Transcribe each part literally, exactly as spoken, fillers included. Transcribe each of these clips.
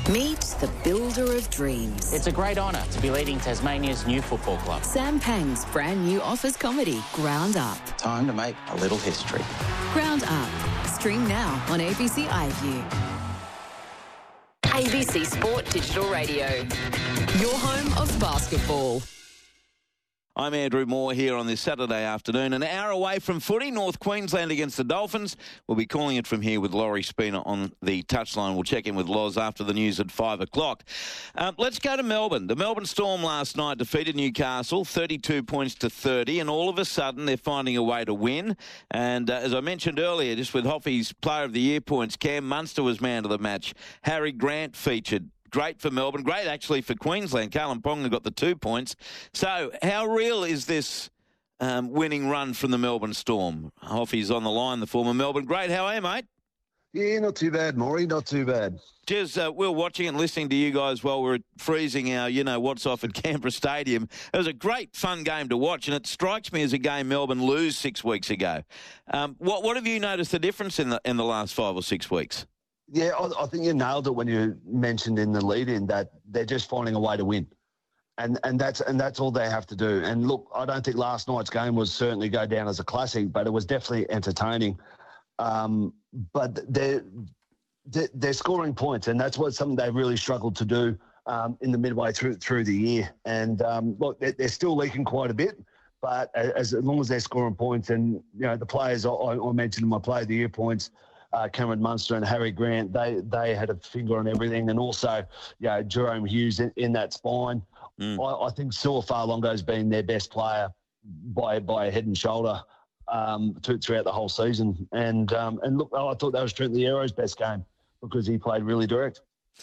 Meet the builder of dreams. It's a great honour to be leading Tasmania's new football club. Sam Pang's brand new office comedy, Ground Up. Time to make a little history. Ground Up. Stream now on A B C iView. A B C Sport Digital Radio. Your home of basketball. I'm Andrew Moore here on this Saturday afternoon. An hour away from footy, North Queensland against the Dolphins. We'll be calling it from here with Laurie Spina on the touchline. We'll check in with Loz after the news at five o'clock. Uh, let's go to Melbourne. The Melbourne Storm last night defeated Newcastle, thirty-two points to thirty, and all of a sudden they're finding a way to win. And uh, as I mentioned earlier, just with Hoffy's Player of the Year points, Cam Munster was man of the match. Harry Grant featured. Great for Melbourne. Great, actually, for Queensland. Kalen Ponga got the two points. So how real is this um, winning run from the Melbourne Storm? Hoffy's on the line, the former Melbourne great. How are you, mate? Yeah, not too bad, Maury. Not too bad. Cheers. Uh, we were watching and listening to you guys while we were freezing our, you know, what's off at Canberra Stadium. It was a great, fun game to watch, and it strikes me as a game Melbourne lose six weeks ago. Um, what, what have you noticed the difference in the in the last five or six weeks? Yeah, I, I think you nailed it when you mentioned in the lead-in that they're just finding a way to win, and and that's and that's all they have to do. And look, I don't think last night's game was certainly go down as a classic, but it was definitely entertaining. Um, but they're, they're they're scoring points, and that's what something they really struggled to do um, in the midway through through the year. And um, look, they're, they're still leaking quite a bit, but as, as long as they're scoring points, and you know the players I, I mentioned in my Player of the Year points. Uh, Cameron Munster and Harry Grant, they they had a finger on everything, and also, you know, Jerome Hughes in, in that spine. Mm. I, I think Sua Fa'alongo's been their best player by by a head and shoulder um, to, throughout the whole season. And um, and look, I thought that was Trent Liero's best game because he played really direct.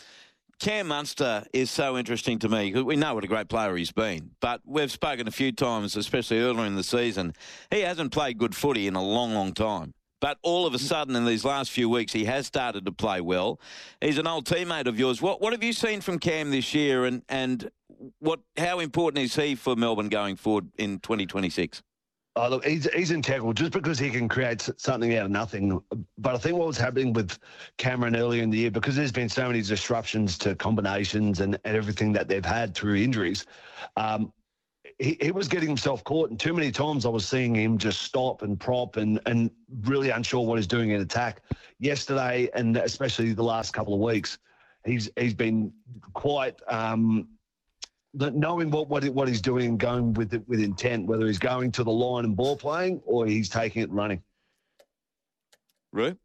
Cam Munster is so interesting to me. We know what a great player he's been, but we've spoken a few times, especially earlier in the season. He hasn't played good footy in a long, long time. But all of a sudden, in these last few weeks, he has started to play well. He's an old teammate of yours. What what have you seen from Cam this year, and and what how important is he for Melbourne going forward in twenty twenty-six? Oh, look, he's, he's integral just because he can create something out of nothing. But I think what was happening with Cameron earlier in the year, because there's been so many disruptions to combinations and, and everything that they've had through injuries, um, He, he was getting himself caught, and too many times I was seeing him just stop and prop and, and really unsure what he's doing in attack. Yesterday, and especially the last couple of weeks, he's he's been quite um, knowing what what, what he's doing and going with it with intent, whether he's going to the line and ball playing or he's taking it and running. Roo?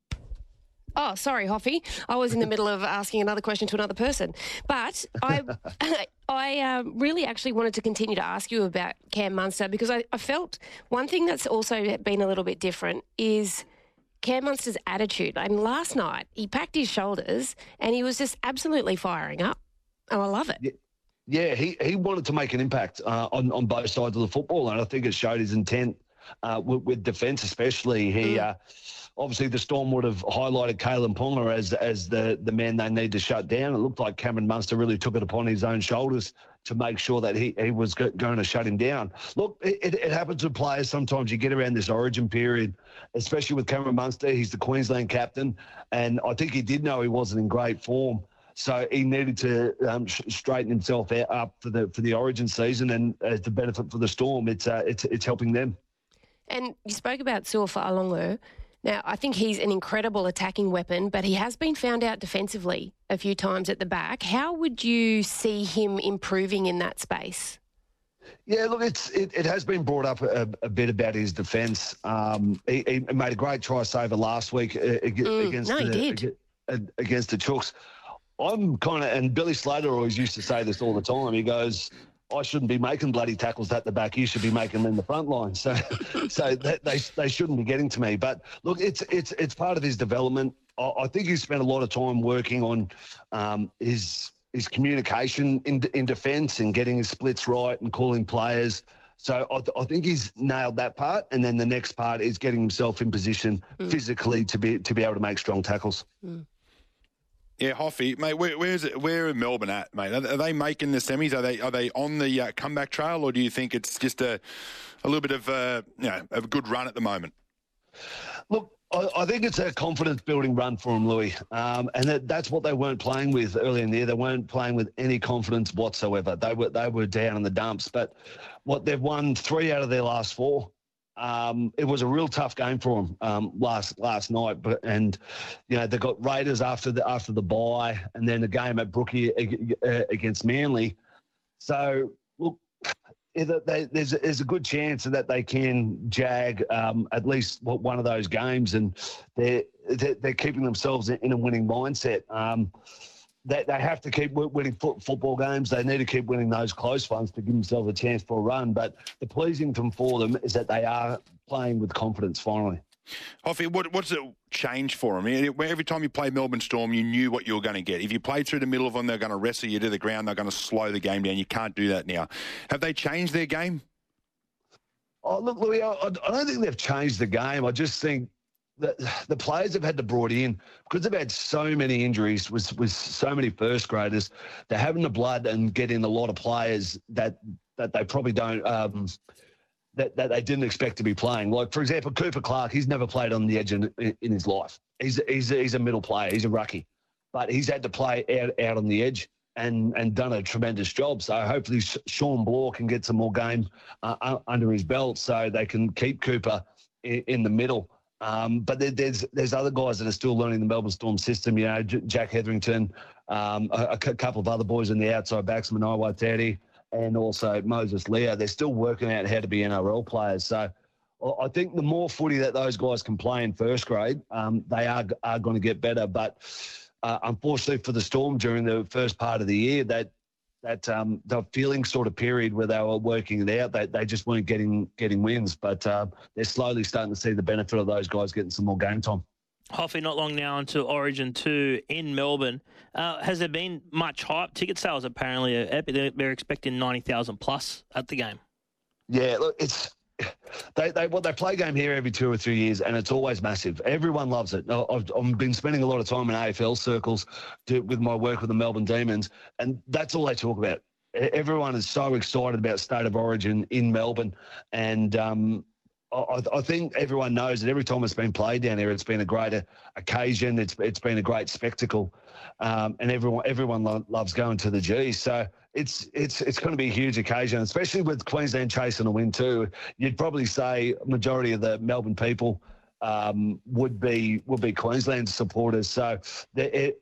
Oh, sorry, Hoffy. I was in the middle of asking another question to another person. But I I um, really actually wanted to continue to ask you about Cam Munster because I, I felt one thing that's also been a little bit different is Cam Munster's attitude. I mean, last night he packed his shoulders and he was just absolutely firing up. And I love it. Yeah. Yeah, he, he wanted to make an impact uh, on, on both sides of the football, and I think it showed his intent uh, with, with defence especially. He... Mm. Uh, Obviously, the Storm would have highlighted Kalen Ponga as as the, the man they need to shut down. It looked like Cameron Munster really took it upon his own shoulders to make sure that he, he was go, going to shut him down. Look, it, it happens with players. Sometimes you get around this origin period, especially with Cameron Munster. He's the Queensland captain, and I think he did know he wasn't in great form. So he needed to um, sh- straighten himself out, up for the for the origin season, and as the benefit for the Storm, it's uh, it's it's helping them. And you spoke about Sua Fa'alongo. Now, I think he's an incredible attacking weapon, but he has been found out defensively a few times at the back. How would you see him improving in that space? Yeah, look, it's it, it has been brought up a, a bit about his defence. Um, he, he made a great try saver last week uh, mm, against no, the he did. against the Chooks. I'm kind of, and Billy Slater always used to say this all the time. He goes, I shouldn't be making bloody tackles at the back. You should be making them in the front line. So, so that, they they shouldn't be getting to me. But look, it's it's it's part of his development. I, I think he's spent a lot of time working on um, his his communication in in defence and getting his splits right and calling players. So I, th- I think he's nailed that part, and then the next part is getting himself in position mm. physically to be to be able to make strong tackles. Mm. Yeah, Hoffy, mate. Where, where's it? Where are Melbourne at, mate? Are, are they making the semis? Are they are they on the uh, comeback trail, or do you think it's just a a little bit of uh, you know a good run at the moment? Look, I, I think it's a confidence-building run for them, Louis, um, and that, that's what they weren't playing with early in the year. They weren't playing with any confidence whatsoever. They were they were down in the dumps. But what they've won three out of their last four. Um, it was a real tough game for them um, last last night, but and you know they got Raiders after the after the bye, and then the game at Brookie against Manly. So look, they, there's there's a good chance that they can jag um, at least one of those games, and they're they're keeping themselves in a winning mindset. Um, They, they have to keep winning foot, football games. They need to keep winning those close ones to give themselves a chance for a run. But the pleasing thing for them is that they are playing with confidence finally. Hoffy, what, what's it changed for them? Every time you played Melbourne Storm, you knew what you were going to get. If you played through the middle of them, they're going to wrestle you to the ground. They're going to slow the game down. You can't do that now. Have they changed their game? Oh, look, Louis, I, I don't think they've changed the game. I just think The, the players have had to brought in because they've had so many injuries with, with so many first graders. They're having the blood and get in a lot of players that that they probably don't um, that, that they didn't expect to be playing. Like for example, Cooper Clark, he's never played on the edge in, in his life. He's he's he's a middle player. He's a rookie, but he's had to play out out on the edge and and done a tremendous job. So hopefully Sean Bloor can get some more game uh, under his belt so they can keep Cooper in, in the middle. Um, but there, there's there's other guys that are still learning the Melbourne Storm system. You know, J- Jack Hetherington, um, a, a c- couple of other boys in the outside backs, Manai Waiteri, and also Moses Leo. They're still working out how to be N R L players. So I think the more footy that those guys can play in first grade, um, they are are going to get better. But uh, unfortunately for the Storm during the first part of the year, that that um, the feeling sort of period where they were working it out, they, they just weren't getting getting wins. But uh, they're slowly starting to see the benefit of those guys getting some more game time. Hoffy, not long now until Origin two in Melbourne. Uh, has there been much hype? Ticket sales apparently are epic. They're, they're expecting ninety thousand plus at the game. Yeah, look, it's they they well, they play a game here every two or three years, and it's always massive. Everyone loves it. I've, I've been spending a lot of time in A F L circles to, with my work with the Melbourne Demons, and that's all they talk about. Everyone is so excited about State of Origin in Melbourne, and um, I, I think everyone knows that every time it's been played down here, it's been a great occasion. It's it's been a great spectacle, um, and everyone everyone lo- loves going to the G. So it's it's it's going to be a huge occasion, especially with Queensland chasing a win too. You'd probably say a majority of the Melbourne people um, would be would be Queensland supporters. So it,